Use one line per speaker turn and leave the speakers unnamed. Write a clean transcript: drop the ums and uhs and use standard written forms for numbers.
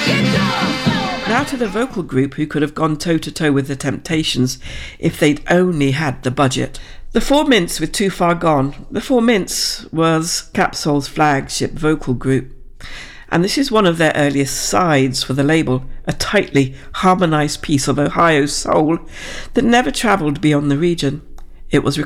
Now to the vocal group who could have gone toe-to-toe with the Temptations if they'd only had the budget. The Four Mints with Too Far Gone. The Four Mints was Capsoul's flagship vocal group, and this is one of their earliest sides for the label, a tightly harmonised piece of Ohio soul that never travelled beyond the region. It was